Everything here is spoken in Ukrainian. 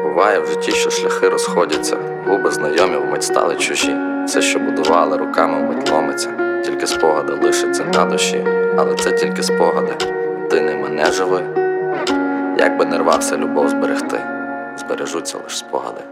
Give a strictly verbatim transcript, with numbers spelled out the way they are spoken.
Буває в житті, що шляхи розходяться, губи знайомі вмить стали чужі. Все, що будували руками, вмить ломиться. Тільки спогади лишаться на душі, але це тільки спогади. Ти ними не живи. Як би не рвався любов зберегти, збережуться лиш спогади.